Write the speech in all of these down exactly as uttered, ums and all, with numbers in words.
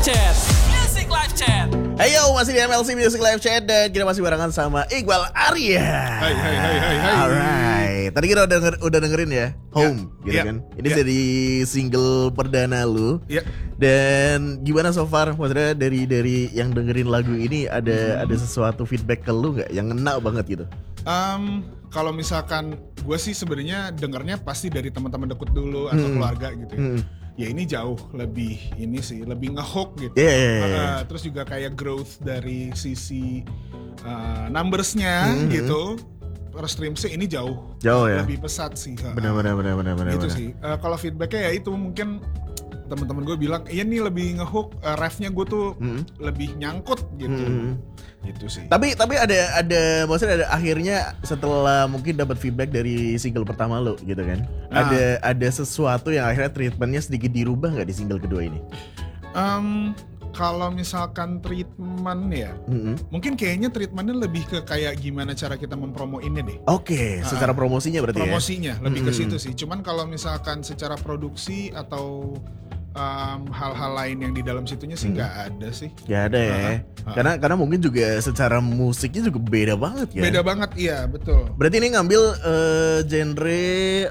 Chat. Music Live Chat. Hey yo, masih di M L C Music Live Chat dan kita masih barengan sama Iqbal Arya. Hai hai hai hai hai. Alright, tadi kita udah, denger, udah dengerin ya Home, Ya, gitu ya, kan. Ini ya. dari single perdana lu. Ya. Dan gimana so far? Maksudnya dari dari yang dengerin lagu ini ada ada sesuatu feedback ke lu nggak yang ngena banget gitu? Um, kalau misalkan gue sih sebenarnya dengernya pasti dari teman-teman deket dulu atau Hmm. keluarga gitu ya. Hmm. Ya ini jauh lebih ini sih lebih ngehook gitu. Iya, iya, iya. Uh, terus juga kayak growth dari sisi uh, numbersnya Hmm. gitu. Per streamsnya ini jauh Jauh ya? lebih pesat sih. Uh, Benar benar benar benar benar. Gitu benar. sih. Uh, kalau feedbacknya ya itu mungkin teman-teman gue bilang, iya nih lebih ngehook, uh, refnya gue tuh Hmm. lebih nyangkut gitu. Hmm. Gitu sih. Tapi tapi ada ada maksudnya ada akhirnya setelah mungkin dapat feedback dari single pertama lo gitu kan. Nah. Ada ada sesuatu yang akhirnya treatmentnya sedikit dirubah nggak di single kedua ini? Um, kalau misalkan treatment ya, Mm-mm. mungkin kayaknya treatmentnya lebih ke kayak gimana cara kita mempromoinnya deh. Oke, secara promosinya berarti Promosinya lebih ke Mm-mm. situ sih. Cuman kalau misalkan secara produksi atau um, hal-hal lain yang di dalam situnya sih nggak ada sih. ya. Gak ada ya. Ah, ah. Karena karena mungkin juga secara musiknya juga beda banget ya. Beda banget, iya betul. Berarti ini ngambil eh, genre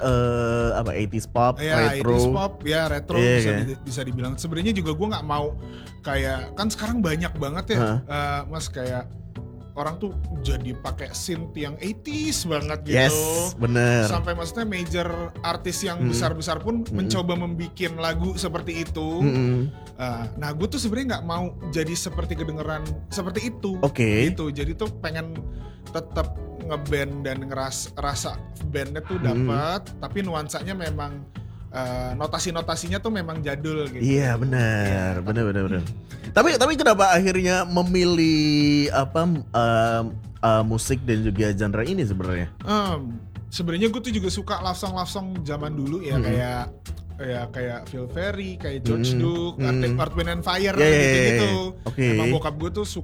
eh, apa eighties pop, Ya, retro. eighties pop, ya retro Iya, bisa, kan? di- bisa dibilang. Sebenarnya juga gue nggak mau kayak kan sekarang banyak banget ya, Hah? eh, mas kayak orang tuh jadi pakai synth yang eighties banget gitu. Yes, bener. Sampai maksudnya major artis yang Mm. besar-besar pun Mm. mencoba membikin lagu seperti itu. Mm-mm. Uh, nah, gue tuh sebenarnya nggak mau jadi seperti kedengeran seperti itu. Oke. Gitu. Jadi tuh pengen tetap ngeband dan ngeras rasa bandnya tuh Mm. dapat, tapi nuansanya memang uh, notasi-notasinya tuh memang jadul gitu. Iya benar, benar benar benar. Tapi tapi kenapa akhirnya memilih apa um, uh, musik dan juga genre ini sebenarnya? Um, sebenarnya gue tuh juga suka love song love song zaman dulu ya, Hmm. kayak ya kayak Phil Ferry, kayak George Hmm. Duke, Hmm. Earth, Wind and Fire Ya, ya, ya, gitu-gitu. ya. Oke. Emang bokap gue tuh suka